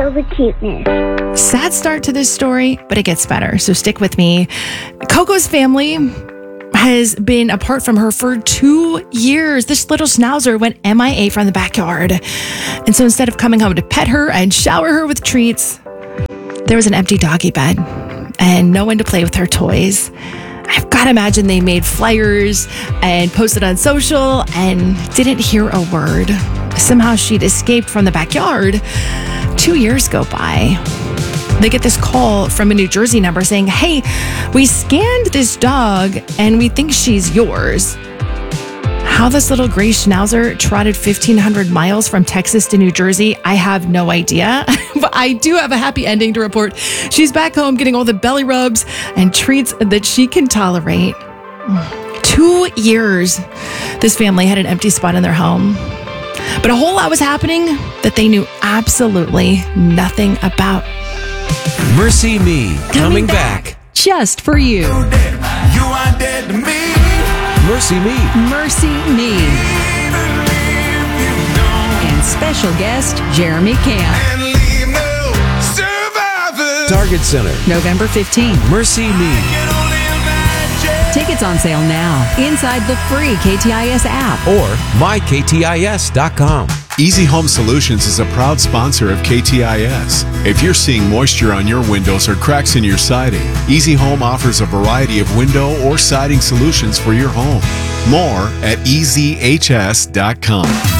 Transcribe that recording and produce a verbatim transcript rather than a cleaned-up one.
kill the cuteness. Sad start to this story, but it gets better, so stick with me. Coco's family has been apart from her for two years. This little schnauzer went M I A from the backyard. And so instead of coming home to pet her and shower her with treats, there was an empty doggy bed and no one to play with her toys. I've got to imagine they made flyers and posted on social and didn't hear a word. Somehow she'd escaped from the backyard. Two years go by. They get this call from a New Jersey number saying, hey, we scanned this dog and we think she's yours. How this little gray schnauzer trotted fifteen hundred miles from Texas to New Jersey, I have no idea. But I do have a happy ending to report. She's back home getting all the belly rubs and treats that she can tolerate. Two years, this family had an empty spot in their home. But a whole lot was happening that they knew absolutely nothing about. Mercy Me, coming, coming back. back just for you. You are dead to me. Mercy Me. Mercy Me. And special guest, Jeremy Camp. And leave no survivors. Target Center, November fifteenth. Mercy Me. Tickets on sale now inside the free K T I S app or my K T I S dot com. Easy Home Solutions is a proud sponsor of K T I S. If you're seeing moisture on your windows or cracks in your siding, Easy Home offers a variety of window or siding solutions for your home. More at easy h s dot com.